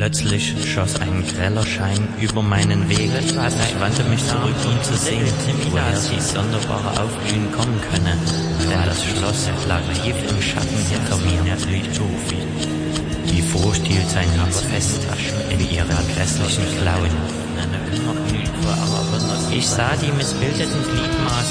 Plötzlich schoss ein greller Schein über meinen Weg. Ich wandte mich zurück, um zu sehen, woher dieses sonderbare Aufblühen kommen könne, denn das Schloss lag tief im Schatten hinter mir. Die Furcht hielt sein Herz fest in ihren grässlichen Klauen. Ich sah die missbildeten Gliedmaßen